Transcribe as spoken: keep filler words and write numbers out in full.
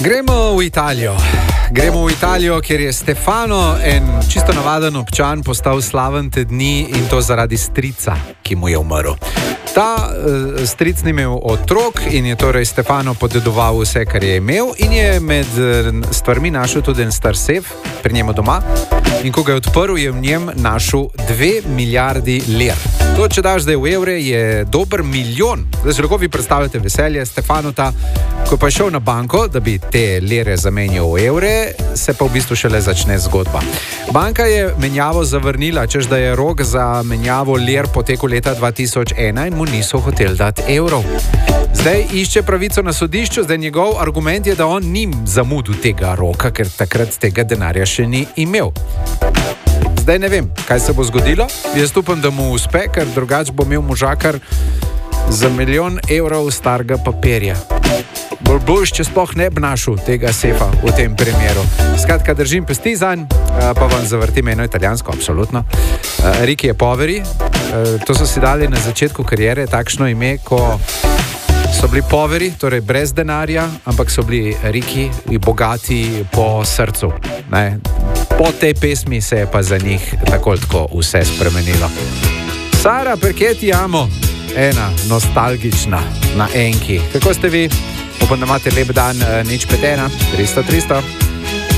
Gremo v Italijo. Gremo v Italijo, kjer je Stefano, en čisto navaden občan, postal slaven te dni in to zaradi strica, ki mu je umrl. Ta uh, stric ni imel otrok in je torej Stefano podedoval vse, kar je imel, in je med stvarmi našel tudi en star sef pri njemu doma. In ko ga je odprl, je v njem našel dve milijardi lir. To, če daš zdaj v evre, je dober milijon. Zdaj, lahko vi predstavljate veselje Stefanota, ko pa je šel na banko, da bi te lire zamenjal v evre, se pa v bistvu šele začne zgodba. Banka je menjavo zavrnila, češ da je rok za menjavo lir potekel leta dva tisoč ena in mu niso hoteli dati evrov. Zdaj išče pravico na sodišču, zdaj njegov argument je, da on ni zamudil tega roka, ker takrat tega denarja še ni imel. Zdaj ne vem, kaj se bo zgodilo. Jaz upam, da mu uspe, ker drugače bo imel možakar za milijon evrov starega papirja. Bolj boljš, če sploh ne bi našel tega sefa v tem primeru. Skratka, držim pesti zanj, pa vam zavrtim eno italijansko, absolutno. Ricky je Poveri. To so si dali na začetku kariere takšno ime, ko so bili poveri, torej brez denarja, ampak so bili Ricky in bogati po srcu. Ne? Po tej pesmi se je pa za njih tako tako vse spremenilo. Sara, perché ti amo? Ena nostalgična na enki. Kako ste vi? Upam, da imate lep dan, nič pet ena, tristo tristo.